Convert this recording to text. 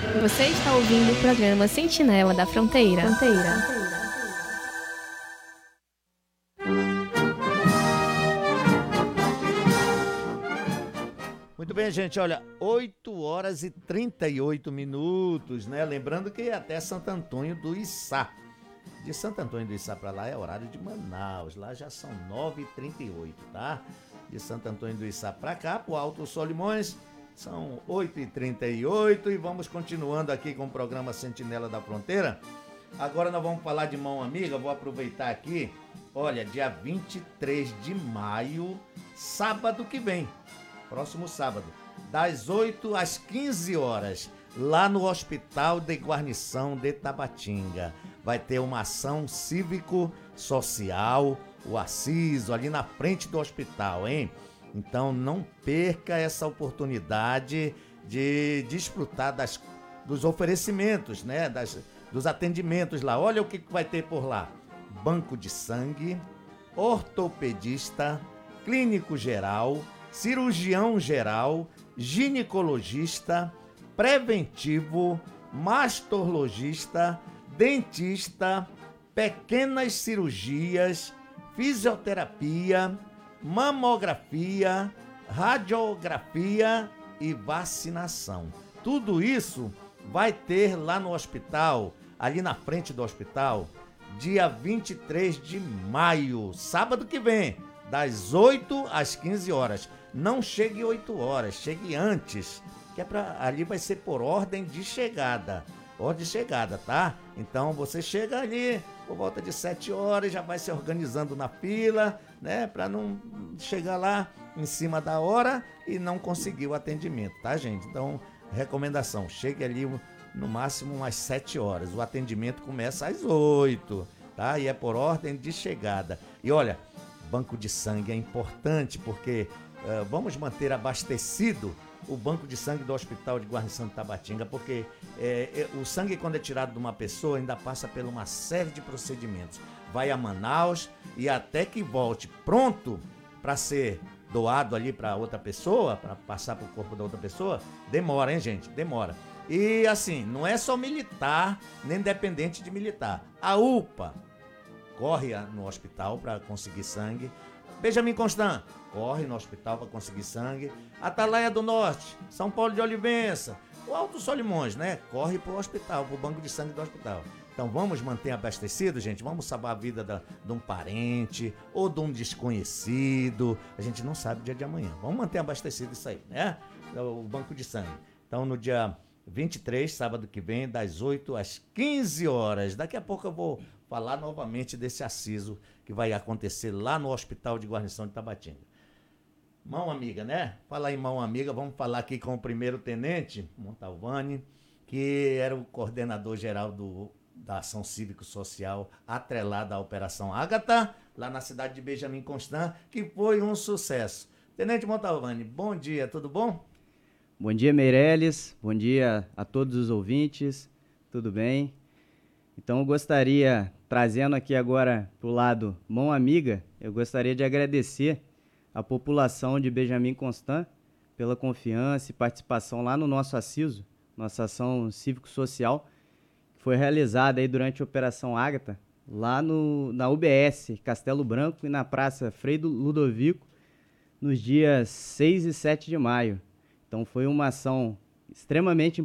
Você está ouvindo o programa Sentinela da Fronteira. Muito bem, gente, olha, 8 horas e 38 minutos, né? Lembrando que até Santo Antônio do Içá. De Santo Antônio do Içá para lá é horário de Manaus, lá já são 9h38, tá? De Santo Antônio do Içá para cá, pro Alto Solimões, são 8h38 e vamos continuando aqui com o programa Sentinela da Fronteira. Agora nós vamos falar de mão amiga, vou aproveitar aqui, olha, dia 23 de maio, sábado que vem, próximo sábado, das 8 às 15 horas, lá no Hospital de Guarnição de Tabatinga. Vai ter uma ação cívico-social, o Aciso, ali na frente do hospital, hein? Então não perca essa oportunidade de desfrutar dos oferecimentos, né? Dos atendimentos lá. Olha o que vai ter por lá: banco de sangue, ortopedista, clínico geral, cirurgião geral, ginecologista, preventivo, mastologista, dentista, pequenas cirurgias, fisioterapia, mamografia, radiografia e vacinação. Tudo isso vai ter lá no hospital, ali na frente do hospital, dia 23 de maio, sábado que vem, das 8 às 15 horas. Não chegue 8 horas, chegue antes, que ali vai ser por ordem de chegada. Ordem de chegada, tá? Então você chega ali por volta de 7 horas, já vai se organizando na fila, né? Pra não chegar lá em cima da hora e não conseguir o atendimento, tá, gente? Então, recomendação, chegue ali no máximo umas 7 horas. O atendimento começa às 8, tá? E é por ordem de chegada. E olha, banco de sangue é importante porque vamos manter abastecido o banco de sangue do Hospital de Guarnição de Tabatinga, porque o sangue, quando é tirado de uma pessoa, ainda passa por uma série de procedimentos. Vai a Manaus e até que volte pronto para ser doado ali para outra pessoa, para passar para o corpo da outra pessoa, demora, hein, gente? Demora. E assim, não é só militar, nem dependente de militar. A UPA corre no hospital para conseguir sangue. Benjamin Constant corre no hospital para conseguir sangue. Atalaia do Norte, São Paulo de Olivença, o Alto Solimões, né? Corre pro hospital, pro banco de sangue do hospital. Então vamos manter abastecido, gente. Vamos salvar a vida de um parente ou de um desconhecido. A gente não sabe o dia de amanhã. Vamos manter abastecido isso aí, né? O banco de sangue. Então no dia 23, sábado que vem, das 8 às 15 horas. Daqui a pouco eu vou falar novamente desse aciso que vai acontecer lá no Hospital de Guarnição de Tabatinga. Mão amiga, né? Falar em mão amiga, vamos falar aqui com o primeiro-tenente Montalvani, que era o coordenador geral da Ação Cívico-Social atrelada à Operação Ágata, lá na cidade de Benjamin Constant, que foi um sucesso. Tenente Montalvani, bom dia, tudo bom? Bom dia, Meirelles, bom dia a todos os ouvintes, tudo bem? Então eu gostaria, trazendo aqui agora para o lado mão amiga, eu gostaria de agradecer a população de Benjamin Constant pela confiança e participação lá no nosso aciso, nossa ação cívico-social, que foi realizada aí durante a Operação Ágata, lá na UBS Castelo Branco e na Praça Frei Ludovico, nos dias 6 e 7 de maio. Então foi uma ação extremamente